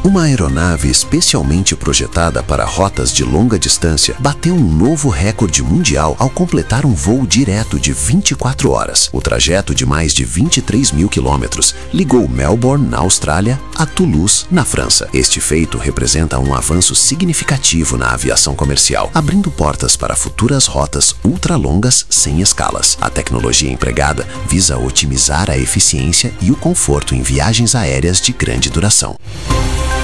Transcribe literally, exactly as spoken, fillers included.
Uma aeronave especialmente projetada para rotas de longa distância bateu um novo recorde mundial ao completar um voo direto de vinte e quatro horas. O trajeto de mais de vinte e três mil quilômetros ligou Melbourne, na Austrália, a Toulouse, na França. Este feito representa um avanço significativo na aviação comercial, abrindo portas para futuras rotas ultralongas sem escalas. A tecnologia empregada visa otimizar a eficiência e o conforto em viagens aéreas de grande duração.